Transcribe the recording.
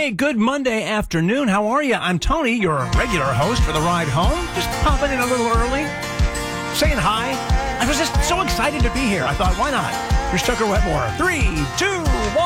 Hey, good Monday afternoon. How are you? I'm Tony, your regular host for the ride home. Just popping in a little early, saying hi. I was just so excited to be here. I thought, why not? Here's Tucker Wetmore. 3, 2, 1.